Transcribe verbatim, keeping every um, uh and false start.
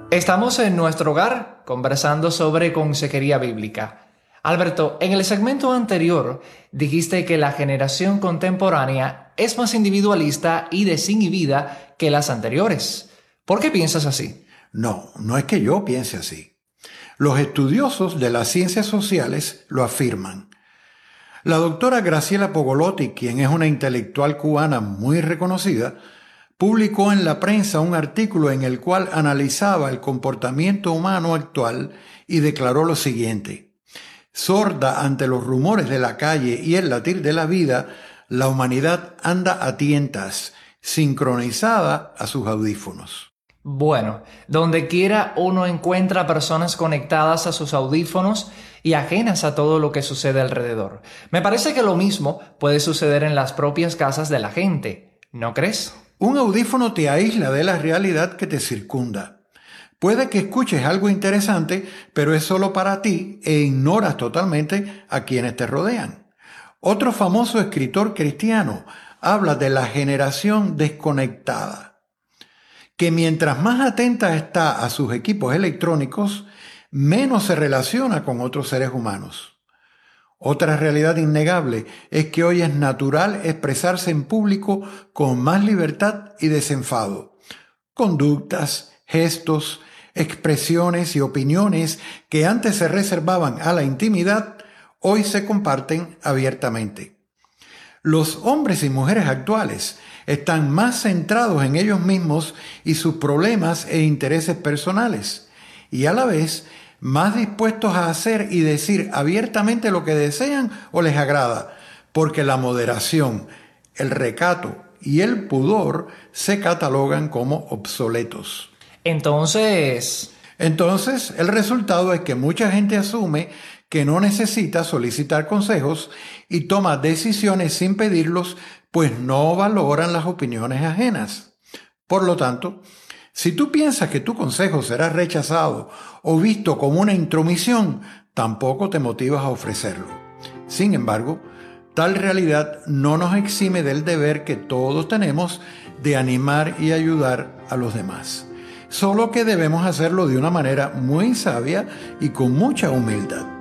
Estamos en nuestro hogar conversando sobre consejería bíblica. Alberto, en el segmento anterior dijiste que la generación contemporánea es más individualista y desinhibida que las anteriores. ¿Por qué piensas así? No, no es que yo piense así. Los estudiosos de las ciencias sociales lo afirman. La doctora Graciela Pogolotti, quien es una intelectual cubana muy reconocida, publicó en la prensa un artículo en el cual analizaba el comportamiento humano actual y declaró lo siguiente: sorda ante los rumores de la calle y el latir de la vida, la humanidad anda a tientas, sincronizada a sus audífonos. Bueno, donde quiera uno encuentra personas conectadas a sus audífonos y ajenas a todo lo que sucede alrededor. Me parece que lo mismo puede suceder en las propias casas de la gente, ¿no crees? Un audífono te aísla de la realidad que te circunda. Puede que escuches algo interesante, pero es solo para ti e ignoras totalmente a quienes te rodean. Otro famoso escritor cristiano habla de la generación desconectada, que mientras más atenta está a sus equipos electrónicos, menos se relaciona con otros seres humanos. Otra realidad innegable es que hoy es natural expresarse en público con más libertad y desenfado. Conductas, gestos, expresiones y opiniones que antes se reservaban a la intimidad, hoy se comparten abiertamente. Los hombres y mujeres actuales están más centrados en ellos mismos y sus problemas e intereses personales, y a la vez más dispuestos a hacer y decir abiertamente lo que desean o les agrada, porque la moderación, el recato y el pudor se catalogan como obsoletos. Entonces... Entonces, el resultado es que mucha gente asume que no necesita solicitar consejos y toma decisiones sin pedirlos, pues no valoran las opiniones ajenas. Por lo tanto, si tú piensas que tu consejo será rechazado o visto como una intromisión, tampoco te motivas a ofrecerlo. Sin embargo, tal realidad no nos exime del deber que todos tenemos de animar y ayudar a los demás. Solo que debemos hacerlo de una manera muy sabia y con mucha humildad.